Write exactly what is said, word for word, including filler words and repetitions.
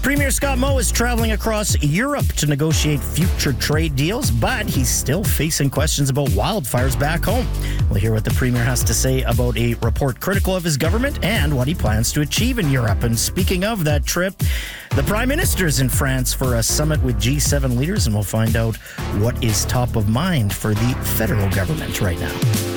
Premier Scott Moe is traveling across Europe to negotiate future trade deals, but he's still facing questions about wildfires back home. We'll hear what the Premier has to say about a report critical of his government and what he plans to achieve in Europe. And speaking of that trip, the Prime Minister is in France for a summit with G seven leaders, and we'll find out what is top of mind for the federal government right now.